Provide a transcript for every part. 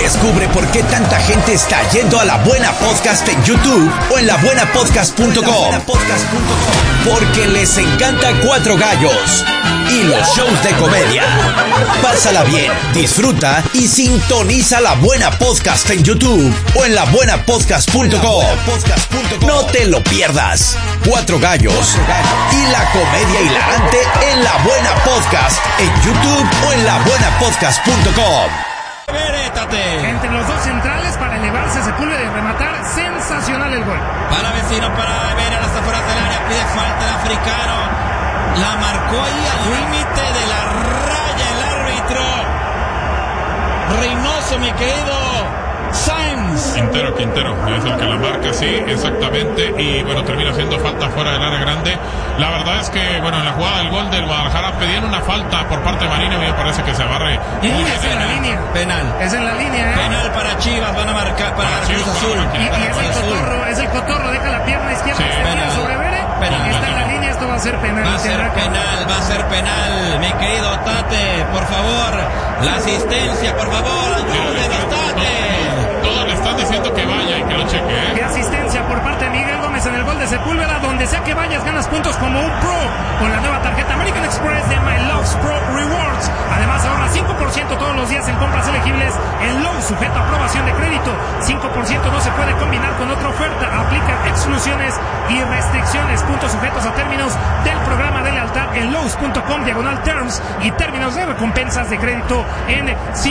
Descubre por qué tanta gente está yendo a La Buena Podcast en YouTube o en labuenapodcast.com. Porque les encanta Cuatro Gallos y los shows de comedia. Pásala bien, disfruta y sintoniza La Buena Podcast en YouTube o en labuenapodcast.com. No te lo pierdas. Cuatro Gallos y la comedia hilarante en La Buena Podcast en YouTube o en labuenapodcast.com. Entre los dos centrales para elevarse Sepúlveda y rematar, sensacional el gol. Para Vecino, para ver a las afueras del área, pide falta el africano. La marcó ahí al límite de la raya el árbitro Reynoso, mi querido Sainz. Quintero, es el que la marca, sí, exactamente, y bueno, termina siendo falta fuera del área grande. La verdad es que, bueno, en la jugada del gol del Guadalajara pedían una falta por parte de Marino, y me parece que se barre. Y es en la línea. Penal. Es en la línea, Penal para Chivas, van a marcar para Cruz Azul. Y es el cotorro, deja la pierna izquierda, sí, penal sobre Vere. Penal. Está en la línea, esto va a ser penal. Va a ser penal, mi querido Tate, por favor. La asistencia, por favor, ayúdenos, Tate. Todos le están diciendo que vaya y que lo cheque, ¿eh? De asistencia por parte de Miguel Gómez en el gol de Sepúlveda, donde sea que vayas ganas puntos como un pro con la nueva tarjeta American Express de My Loves Pro Rewards. Además ahorra 5% todos los días en compras elegibles en Lowe's, sujeto a aprobación de crédito. 5% no se puede combinar con otra oferta. Aplica exclusiones y restricciones. Puntos sujetos a términos del programa de lealtad en Lowe's.com/terms y términos de recompensas de crédito en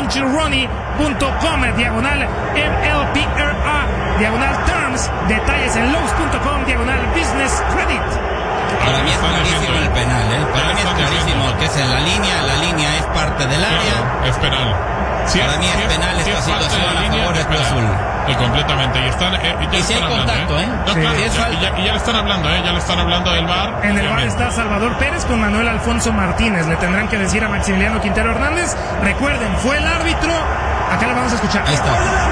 cinchuroni.com/MLPRA/terms. Detalles en Lowe's.com/business credit. Para mí es clarísimo el penal, ¿eh? Para mí es clarísimo que es en la línea es parte del área. Es penal. Para mí es penal esta situación a favor de Cruz Azul. Y completamente, y están y si hay contacto, ¿eh? No, claro, y ya le están hablando, ya le están hablando del VAR. En el VAR está Salvador Pérez con Manuel Alfonso Martínez. Le tendrán que decir a Maximiliano Quintero Hernández. Recuerden, fue el árbitro. Acá le vamos a escuchar. Ahí está.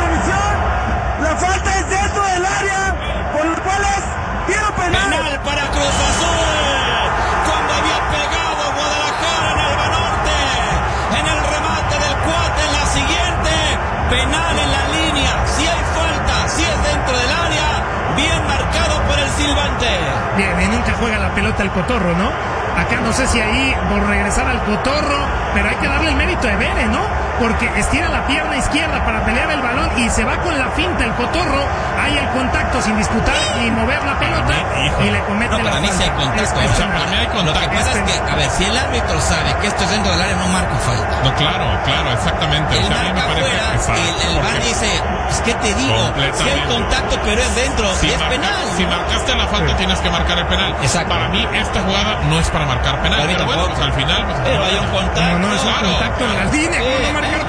La falta es dentro del área, por lo cual es tiro penal. Penal para Cruz Azul. Cuando había pegado Guadalajara en el Banorte, en el remate del cuate, en la siguiente, penal en la línea. Si hay falta, si es dentro del área, bien marcado por el silbante. Bien, y nunca juega la pelota el cotorro, ¿no? Acá no sé si ahí por regresar al cotorro, pero hay que darle el mérito a Vere, ¿no? Porque estira la pierna izquierda para pelear el balón y se va con la finta el cotorro. Hay el contacto sin disputar ni mover la pelota y le comete la falta. Para mí sí hay contacto. Lo que pasa es que, a ver, si el árbitro sabe que esto es dentro del área, no marca falta. No, claro, exactamente. Él o sea, marca a mí me parece afuera y el VAR dice, pues ¿qué te digo? Si hay contacto pero es dentro, y es penal. Si marcaste la falta, tienes que marcar el penal. Exacto. Para mí esta jugada no es para marcar penal. Pero bueno, pues al final... Pues, pero hay un contacto. No es un contacto en la línea. ¿Cómo marcar penal?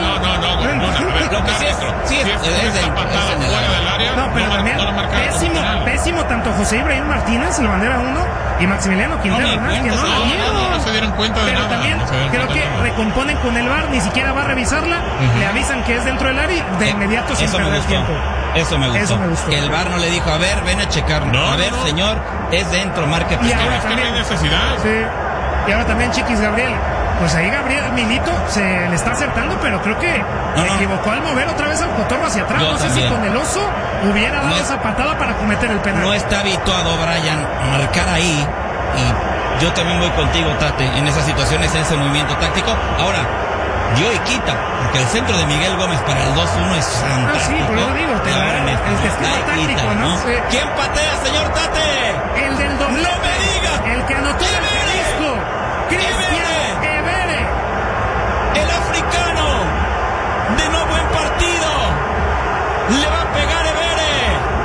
Lo que sí es esa patada fuera del área, no, pero también pésimo tanto José Ibrahim Martínez, el bandera 1, y Maximiliano Quintero Hernández, no se dieron cuenta de nada. Pero también creo que recomponen con el VAR, ni siquiera va a revisarla, le avisan que es dentro del área y de inmediato sin perder tiempo. Eso me gustó. Que el VAR no le dijo, a ver, ven a checarlo. A ver, señor, es dentro, marque penal. Es que no hay necesidad. Sí. Y ahora también Chiquis Gabriel. Pues ahí Gabriel Milito se le está acertando, pero creo que se equivocó al mover otra vez al cotorro hacia atrás. No sé si con el oso hubiera dado esa patada para cometer el penal. No está habituado Brian a marcar ahí. Y yo también voy contigo, Tate, en esas situaciones, en ese movimiento táctico. Ahora, dio y quita, porque el centro de Miguel Gómez para el 2-1 es fantástico. Sí, por eso digo, el esquema táctico, ¿no? Sí. ¿Quién patea, señor Tate? El del doble. ¡No me diga! El que anotó el disco. Cristian Evere. El africano. De no buen partido. Le va a pegar Evere.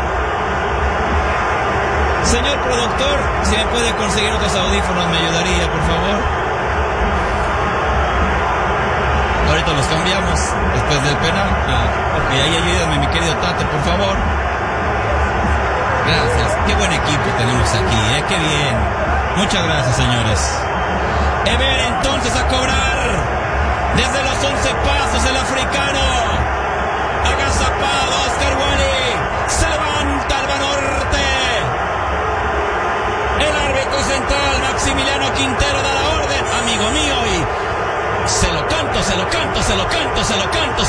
Señor productor, si me puede conseguir otros audífonos, me ayudaría, por favor. Ahorita los cambiamos después del penal. Ok, ahí ayúdame, mi querido Tate, por favor. Gracias. Qué buen equipo tenemos aquí, qué bien. Muchas gracias, señores. Evere entonces a cobrar. Desde los 11 pasos el africano. Agazapado Oscar Wally. Se levanta el Banorte. El árbitro central Maximiliano Quintero da la orden, amigo mío, y se lo canto.